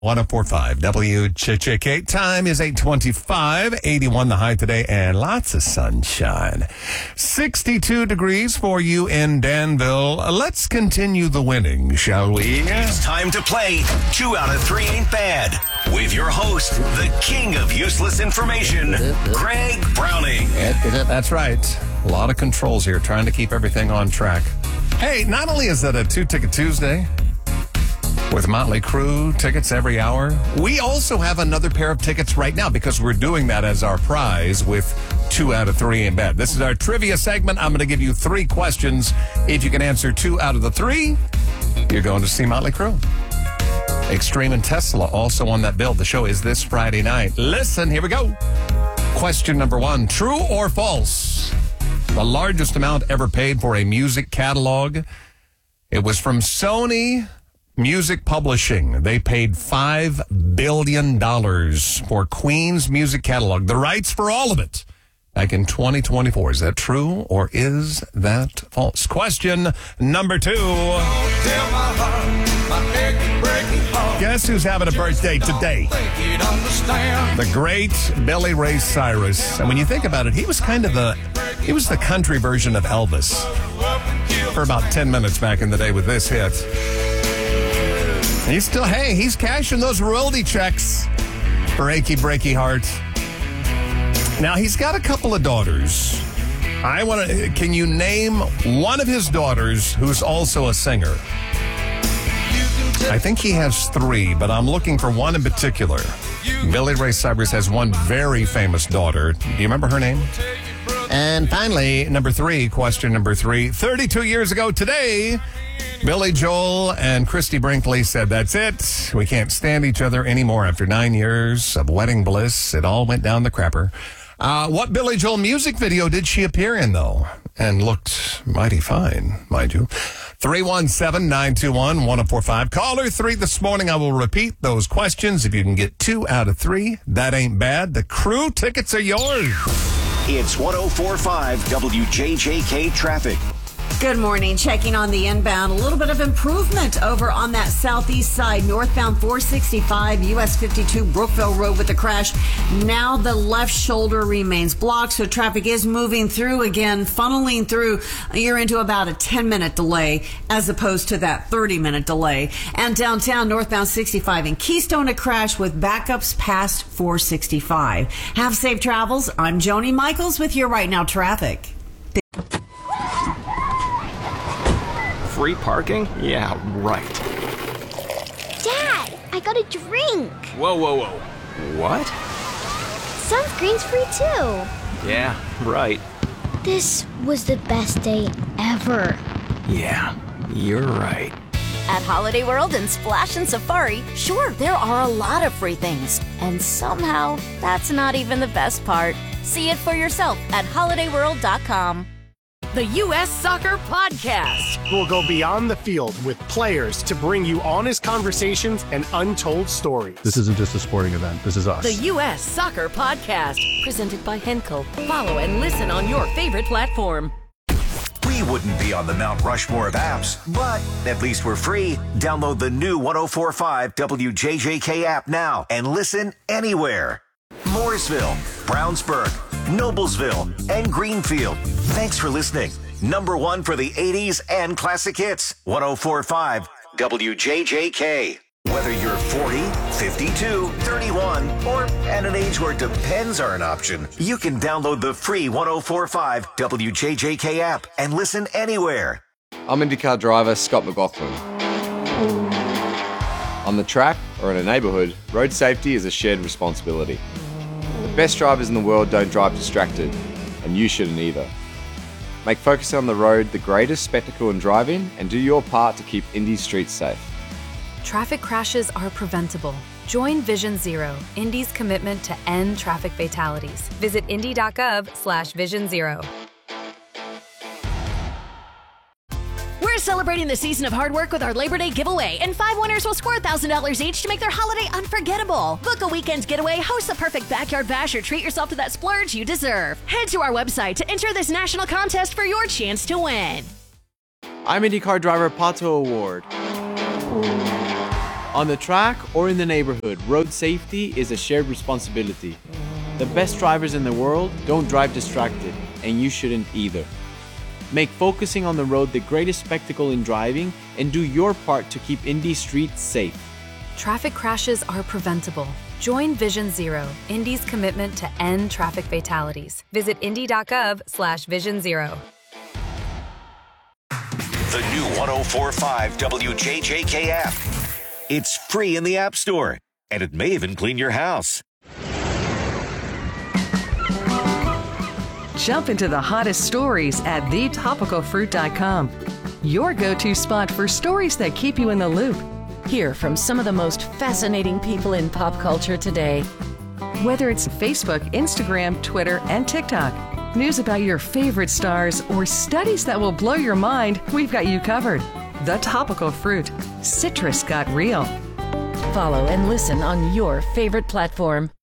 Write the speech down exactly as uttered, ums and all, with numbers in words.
one oh four point five W J J K. Time is eight twenty-five, eighty-one the high today, and lots of sunshine. sixty-two degrees for you in Danville. Let's continue the winning, shall we? It's time to play Two Out of Three Ain't Bad with your host, the king of useless information, Greg Browning. That's right. A lot of controls here, trying to keep everything on track. Hey, not only is it a Two-Ticket Tuesday with Motley Crue tickets every hour, we also have another pair of tickets right now because we're doing that as our prize with Two Out of Three Ain't Bad. This is our trivia segment. I'm going to give you three questions. If you can answer two out of the three, you're going to see Motley Crue. Extreme and Tesla also on that bill. The show is this Friday night. Listen, here we go. Question number one, true or false? The largest amount ever paid for a music catalog. It was from Sony Music Publishing. They paid five billion dollars for Queen's music catalog, the rights for all of it, back in twenty twenty-four. Is that true or is that false? Question number two. Guess who's having a birthday today? The great Billy Ray Cyrus. And when you think about it, he was kind of the, he was the country version of Elvis for about ten minutes back in the day with this hit. He's still, hey, he's cashing those royalty checks for Achy Breaky Heart. Now, he's got a couple of daughters. I want to, can you name one of his daughters who's also a singer? I think he has three, but I'm looking for one in particular. Billy Ray Cyrus has one very famous daughter. Do you remember her name? And finally, number three, question number three. thirty-two years ago today, Billy Joel and Christy Brinkley said, that's it. We can't stand each other anymore after nine years of wedding bliss. It all went down the crapper. Uh, what Billy Joel music video did she appear in, though? And looked mighty fine, mind you. three one seven, nine two one, one oh four five. Caller three this morning. I will repeat those questions. If you can get two out of three, that ain't bad. The Crue tickets are yours. It's one oh four point five W J J K traffic. Good morning. Checking on the inbound. A little bit of improvement over on that southeast side. Northbound four sixty-five, U S fifty-two, Brookville Road with the crash. Now the left shoulder remains blocked, so traffic is moving through again, funneling through. You're into about a ten-minute delay as opposed to that thirty-minute delay. And downtown, northbound sixty-five in Keystone, a crash with backups past four sixty-five. Have safe travels. I'm Joni Michaels with your Right Now traffic. Free parking? Yeah, right. Dad, I got a drink. Whoa, whoa, whoa. What? Sunscreen's free too. Yeah, right. This was the best day ever. Yeah, you're right. At Holiday World and Splash and Safari, sure, there are a lot of free things. And somehow, that's not even the best part. See it for yourself at holiday world dot com. The U S Soccer Podcast. We'll go beyond the field with players to bring you honest conversations and untold stories. This isn't just a sporting event. This is us. The U S Soccer Podcast. Presented by Henkel. Follow and listen on your favorite platform. We wouldn't be on the Mount Rushmore of apps, but at least we're free. Download the new one oh four point five W J J K app now and listen anywhere. Mooresville, Brownsburg, Noblesville, and Greenfield. Thanks for listening. Number one for the eighties and classic hits. one oh four point five W J J K. Whether you're forty, fifty-two, thirty-one, or at an age where depends are an option, you can download the free one oh four point five W J J K app and listen anywhere. I'm IndyCar driver Scott McLaughlin. On the track or in a neighbourhood, road safety is a shared responsibility. The best drivers in the world don't drive distracted, and you shouldn't either. Make focusing on the road the greatest spectacle in driving and do your part to keep Indy's streets safe. Traffic crashes are preventable. Join Vision Zero, Indy's commitment to end traffic fatalities. Visit indy.gov slash vision zero. We're celebrating the season of hard work with our Labor Day giveaway, and five winners will score one thousand dollars each to make their holiday unforgettable. Book a weekend getaway, host the perfect backyard bash, or treat yourself to that splurge you deserve. Head to our website to enter this national contest for your chance to win. I'm IndyCar driver Pato Award. On the track or in the neighborhood, road safety is a shared responsibility. The best drivers in the world don't drive distracted, and you shouldn't either. Make focusing on the road the greatest spectacle in driving, and do your part to keep Indy streets safe. Traffic crashes are preventable. Join Vision Zero, Indy's commitment to end traffic fatalities. Visit indy.gov slash vision zero. The new one oh four point five W J J K app. It's free in the App Store, and it may even clean your house. Jump into the hottest stories at the topical fruit dot com. Your go-to spot for stories that keep you in the loop. Hear from some of the most fascinating people in pop culture today. Whether it's Facebook, Instagram, Twitter, and TikTok, news about your favorite stars, or studies that will blow your mind, we've got you covered. The Topical Fruit. Citrus got real. Follow and listen on your favorite platform.